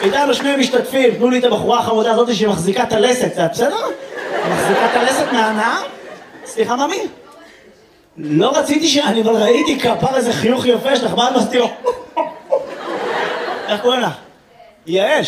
איתנו שני משתתפים, תנו לי את הבחורה החמודה הזאת שמחזיקה את הלסת, זה בסדר? מחזיקה את הלסת מהנאה? סליחה, ממי? לא רציתי אני אבל ראיתי כפר איזה חיוך יפה שלך, מה את מסתירו? איך קוראים לך? יעל,